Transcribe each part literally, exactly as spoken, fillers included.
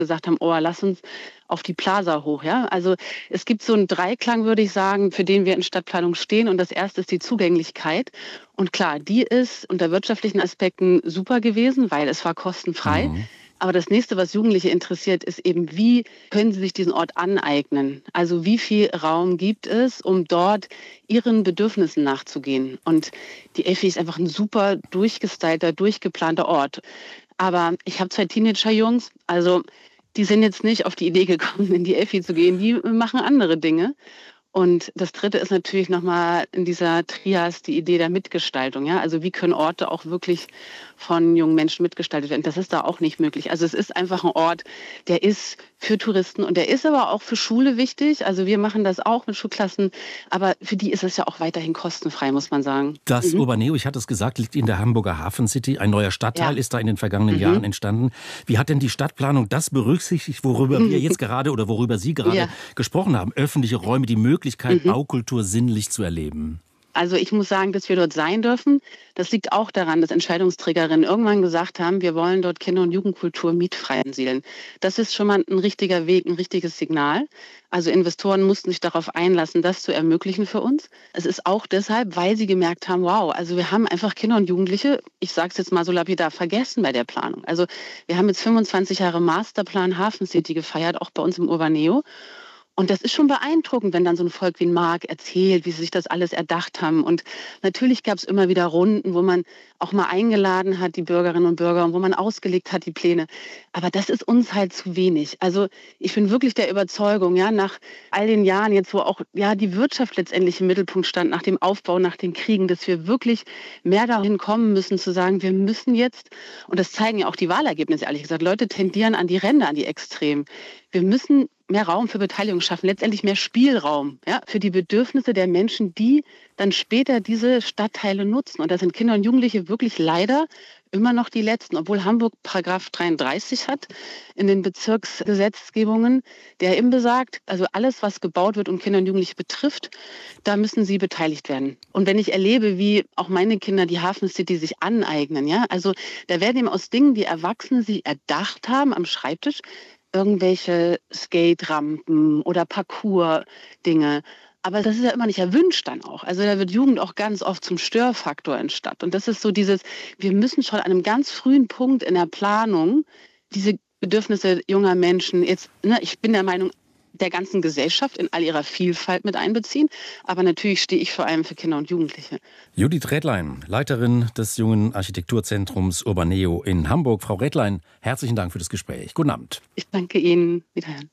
gesagt haben, oh, lass uns auf die Plaza hoch. Ja? Also es gibt so einen Dreiklang, würde ich sagen, für den wir in Stadtplanung stehen. Und das erste ist die Zugänglichkeit. Und klar, die ist unter wirtschaftlichen Aspekten super gewesen, weil es war kostenfrei. Mhm. Aber das nächste, was Jugendliche interessiert, ist eben, wie können sie sich diesen Ort aneignen? Also wie viel Raum gibt es, um dort ihren Bedürfnissen nachzugehen? Und die Effi ist einfach ein super durchgestylter, durchgeplanter Ort. Aber ich habe zwei Teenager-Jungs, also die sind jetzt nicht auf die Idee gekommen, in die Effi zu gehen. Die machen andere Dinge. Und das Dritte ist natürlich nochmal in dieser Trias die Idee der Mitgestaltung. Ja? Also wie können Orte auch wirklich von jungen Menschen mitgestaltet werden? Das ist da auch nicht möglich. Also es ist einfach ein Ort, der ist für Touristen und der ist aber auch für Schule wichtig. Also wir machen das auch mit Schulklassen, aber für die ist es ja auch weiterhin kostenfrei, muss man sagen. Das Mhm. Urberneo, ich hatte es gesagt, liegt in der Hamburger Hafen City. Ein neuer Stadtteil Ja. ist da in den vergangenen Mhm. Jahren entstanden. Wie hat denn die Stadtplanung das berücksichtigt, worüber wir jetzt gerade oder worüber Sie gerade Ja. gesprochen haben? Öffentliche Räume, die Möglichkeit, Mhm. Baukultur sinnlich zu erleben. Also ich muss sagen, dass wir dort sein dürfen. Das liegt auch daran, dass Entscheidungsträgerinnen irgendwann gesagt haben, wir wollen dort Kinder- und Jugendkultur mietfrei ansiedeln. Das ist schon mal ein richtiger Weg, ein richtiges Signal. Also Investoren mussten sich darauf einlassen, das zu ermöglichen für uns. Es ist auch deshalb, weil sie gemerkt haben, wow, also wir haben einfach Kinder und Jugendliche, ich sage es jetzt mal so lapidar, vergessen bei der Planung. Also wir haben jetzt fünfundzwanzig Jahre Masterplan Hafen City gefeiert, auch bei uns im Urberneo. Und das ist schon beeindruckend, wenn dann so ein Volk wie Marc erzählt, wie sie sich das alles erdacht haben. Und natürlich gab es immer wieder Runden, wo man auch mal eingeladen hat, die Bürgerinnen und Bürger, und wo man ausgelegt hat, die Pläne. Aber das ist uns halt zu wenig. Also ich bin wirklich der Überzeugung, ja, nach all den Jahren jetzt, wo auch ja die Wirtschaft letztendlich im Mittelpunkt stand, nach dem Aufbau, nach den Kriegen, dass wir wirklich mehr dahin kommen müssen, zu sagen, wir müssen jetzt, und das zeigen ja auch die Wahlergebnisse, ehrlich gesagt, Leute tendieren an die Ränder, an die Extremen. Wir müssen mehr Raum für Beteiligung schaffen, letztendlich mehr Spielraum, ja, für die Bedürfnisse der Menschen, die dann später diese Stadtteile nutzen. Und da sind Kinder und Jugendliche wirklich leider immer noch die Letzten, obwohl Hamburg Paragraph dreiunddreißig hat in den Bezirksgesetzgebungen, der eben besagt, also alles, was gebaut wird und Kinder und Jugendliche betrifft, da müssen sie beteiligt werden. Und wenn ich erlebe, wie auch meine Kinder die Hafen City sich aneignen, ja, also da werden eben aus Dingen, die Erwachsene sich erdacht haben am Schreibtisch, irgendwelche Skate-Rampen oder Parcours-Dinge. Aber das ist ja immer nicht erwünscht dann auch. Also da wird Jugend auch ganz oft zum Störfaktor in Stadt. Und das ist so dieses, wir müssen schon an einem ganz frühen Punkt in der Planung diese Bedürfnisse junger Menschen, jetzt, ne, ich bin der Meinung, der ganzen Gesellschaft in all ihrer Vielfalt mit einbeziehen. Aber natürlich stehe ich vor allem für Kinder und Jugendliche. Judith Rädlein, Leiterin des Jungen Architekturzentrums Urberneo in Hamburg. Frau Rädlein, herzlichen Dank für das Gespräch. Guten Abend. Ich danke Ihnen. Wiederhören.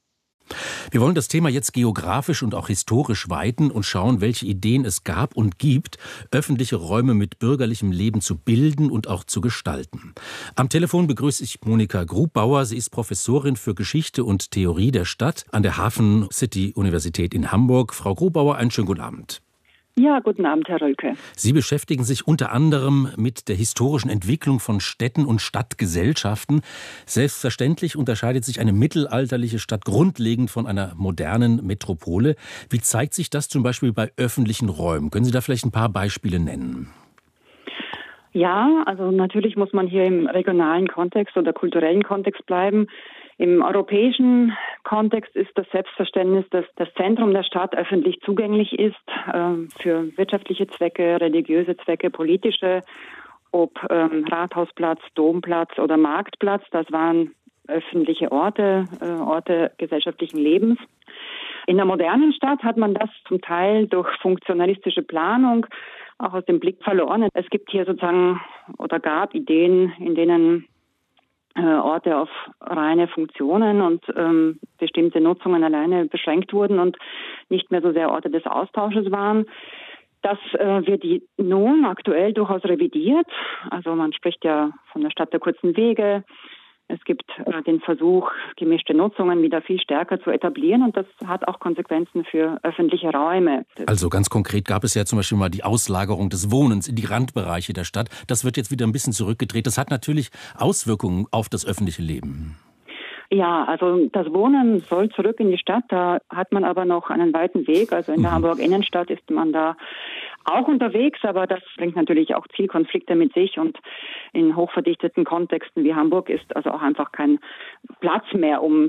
Wir wollen das Thema jetzt geografisch und auch historisch weiten und schauen, welche Ideen es gab und gibt, öffentliche Räume mit bürgerlichem Leben zu bilden und auch zu gestalten. Am Telefon begrüße ich Monika Grubauer. Sie ist Professorin für Geschichte und Theorie der Stadt an der Hafen City Universität in Hamburg. Frau Grubauer, einen schönen guten Abend. Ja, guten Abend, Herr Rölke. Sie beschäftigen sich unter anderem mit der historischen Entwicklung von Städten und Stadtgesellschaften. Selbstverständlich unterscheidet sich eine mittelalterliche Stadt grundlegend von einer modernen Metropole. Wie zeigt sich das zum Beispiel bei öffentlichen Räumen? Können Sie da vielleicht ein paar Beispiele nennen? Ja, also natürlich muss man hier im regionalen Kontext oder kulturellen Kontext bleiben. Im europäischen Kontext ist das Selbstverständnis, dass das Zentrum der Stadt öffentlich zugänglich ist äh, für wirtschaftliche Zwecke, religiöse Zwecke, politische, ob ähm, Rathausplatz, Domplatz oder Marktplatz. Das waren öffentliche Orte, äh, Orte gesellschaftlichen Lebens. In der modernen Stadt hat man das zum Teil durch funktionalistische Planung auch aus dem Blick verloren. Es gibt hier sozusagen oder gab Ideen, in denen Orte auf reine Funktionen und ähm, bestimmte Nutzungen alleine beschränkt wurden und nicht mehr so sehr Orte des Austausches waren. Das äh, wird die nun aktuell durchaus revidiert. Also man spricht ja von der Stadt der kurzen Wege. Es gibt äh, den Versuch, gemischte Nutzungen wieder viel stärker zu etablieren und das hat auch Konsequenzen für öffentliche Räume. Also ganz konkret gab es ja zum Beispiel mal die Auslagerung des Wohnens in die Randbereiche der Stadt. Das wird jetzt wieder ein bisschen zurückgedreht. Das hat natürlich Auswirkungen auf das öffentliche Leben. Ja, also das Wohnen soll zurück in die Stadt. Da hat man aber noch einen weiten Weg. Also in der mhm. Hamburg Innenstadt ist man da auch unterwegs, aber das bringt natürlich auch Zielkonflikte mit sich und in hochverdichteten Kontexten wie Hamburg ist also auch einfach kein Platz mehr, um